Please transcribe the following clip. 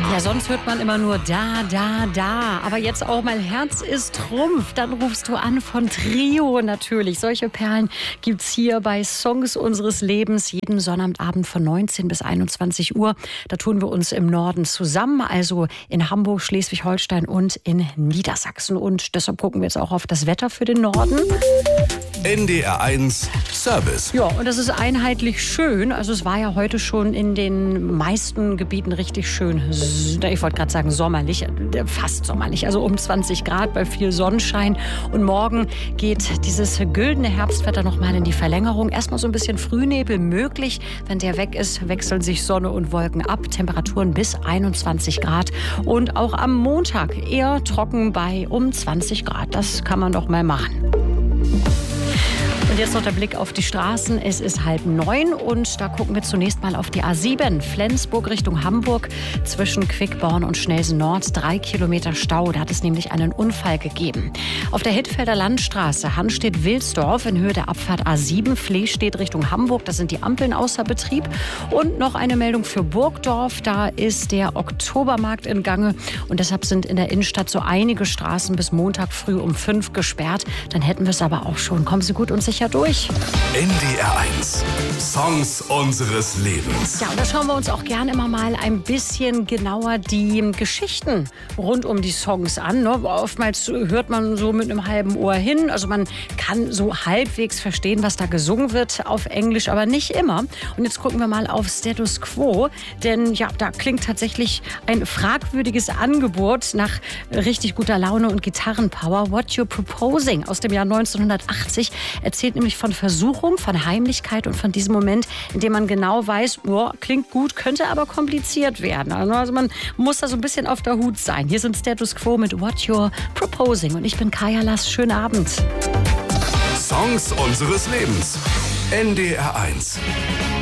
Ja, sonst hört man immer nur da, da, da. Aber jetzt auch mal Herz ist Trumpf. Dann rufst du an von Trio natürlich. Solche Perlen gibt's hier bei Songs unseres Lebens jeden Sonnabendabend von 19 bis 21 Uhr. Da tun wir uns im Norden zusammen, also in Hamburg, Schleswig-Holstein und in Niedersachsen. Und deshalb gucken wir jetzt auch auf das Wetter für den Norden. NDR1 Service. Ja, und das ist einheitlich schön. Also es war ja heute schon in den meisten Gebieten richtig schön. Ich wollte gerade sagen sommerlich, fast sommerlich. Also um 20 Grad bei viel Sonnenschein. Und morgen geht dieses güldene Herbstwetter nochmal in die Verlängerung. Erstmal so ein bisschen Frühnebel möglich. Wenn der weg ist, wechseln sich Sonne und Wolken ab. Temperaturen bis 21 Grad. Und auch am Montag eher trocken bei um 20 Grad. Das kann man doch mal machen. Und jetzt noch der Blick auf die Straßen. Es ist 8:30 und da gucken wir zunächst mal auf die A7. Flensburg Richtung Hamburg zwischen Quickborn und Schnelsen Nord. 3 Kilometer Stau. Da hat es nämlich einen Unfall gegeben. Auf der Hittfelder Landstraße Hanstedt-Wilsdorf in Höhe der Abfahrt A7. Flehstedt Richtung Hamburg. Da sind die Ampeln außer Betrieb. Und noch eine Meldung für Burgdorf. Da ist der Oktobermarkt in Gange. Und deshalb sind in der Innenstadt so einige Straßen bis Montag früh um 5 gesperrt. Dann hätten wir es aber auch schon. Kommen Sie gut und sicher durch. NDR1 Songs unseres Lebens. Ja, und da schauen wir uns auch gerne immer mal ein bisschen genauer die Geschichten rund um die Songs an. Ne? Oftmals hört man so mit einem halben Ohr hin. Also man kann so halbwegs verstehen, was da gesungen wird auf Englisch, aber nicht immer. Und jetzt gucken wir mal auf Status Quo. Denn ja, da klingt tatsächlich ein fragwürdiges Angebot nach richtig guter Laune und Gitarrenpower. What You're Proposing aus dem Jahr 1980 erzählt nämlich von Versuchung, von Heimlichkeit und von diesem Moment, in dem man genau weiß, oh, klingt gut, könnte aber kompliziert werden. Also man muss da so ein bisschen auf der Hut sein. Hier sind Status Quo mit What You're Proposing und ich bin Kaya Lass. Schönen Abend. Songs unseres Lebens. NDR1.